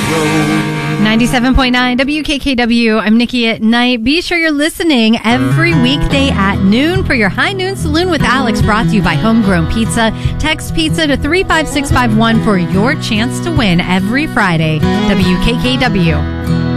97.9 WKKW. I'm Nikki at Night. Be sure you're listening every weekday at noon for your High Noon Saloon with Alex, brought to you by Homegrown Pizza. Text pizza to 35651 for your chance to win every Friday. WKKW.